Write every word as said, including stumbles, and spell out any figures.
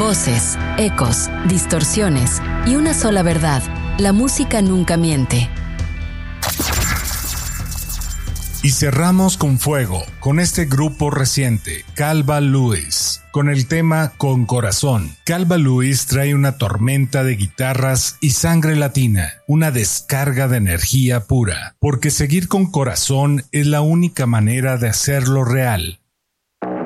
Voces, ecos, distorsiones y una sola verdad. La música nunca miente. Y cerramos con fuego, con este grupo reciente, Calva Lewis, con el tema Con Corazón. Calva Lewis trae una tormenta de guitarras y sangre latina, una descarga de energía pura, porque seguir con corazón es la única manera de hacerlo real.